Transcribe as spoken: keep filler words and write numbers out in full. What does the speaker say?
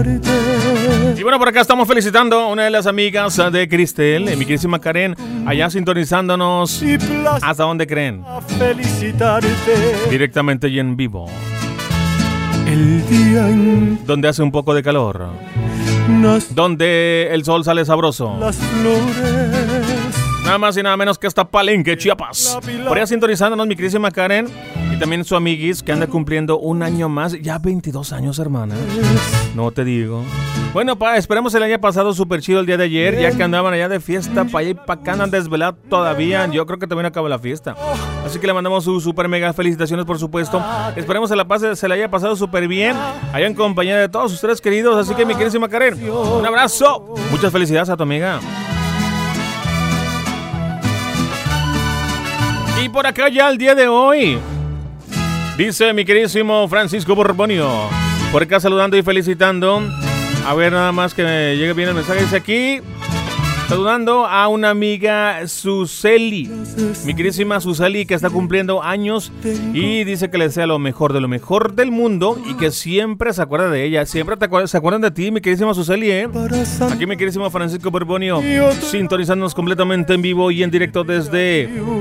Y bueno, por acá estamos felicitando a una de las amigas de Cristel, mi queridísima Karen, allá sintonizándonos. ¿Hasta dónde creen? Directamente y en vivo. El día en donde hace un poco de calor, donde el sol sale sabroso. Las flores. Nada más y nada menos que hasta Palenque, Chiapas. Por allá sintonizándonos mi queridísima Karen y también su amiguis que anda cumpliendo un año más. Ya veintidós años, hermana. No te digo. Bueno, pa, esperemos el haya pasado súper chido el día de ayer, ya que andaban allá de fiesta, para allá y para acá andan desvelados todavía. Yo creo que también acaba la fiesta. Así que le mandamos sus super mega felicitaciones, por supuesto. Esperemos se la pase, se la haya pasado súper bien, allá en compañía de todos ustedes queridos. Así que mi queridísima Karen, un abrazo. Muchas felicidades a tu amiga. Y por acá ya el día de hoy, dice mi queridísimo Francisco Borbonio, por acá saludando y felicitando. A ver, nada más que me llegue bien el mensaje. Dice aquí, saludando a una amiga, Suseli, mi queridísima Suseli, que está cumpliendo años y dice que le desea lo mejor de lo mejor del mundo y que siempre se acuerda de ella. Siempre te acuerdas, se acuerdan de ti, mi queridísima Suseli, ¿eh? Aquí mi queridísimo Francisco Borbonio, sintonizándonos completamente en vivo y en directo desde